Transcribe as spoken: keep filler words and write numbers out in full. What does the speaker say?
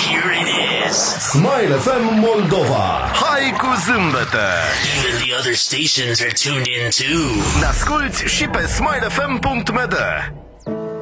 Here it is. Smile F M Moldova. Hai cu zâmbete. Even the other stations are tuned in too. Ne asculti și pe smile f m punct m d.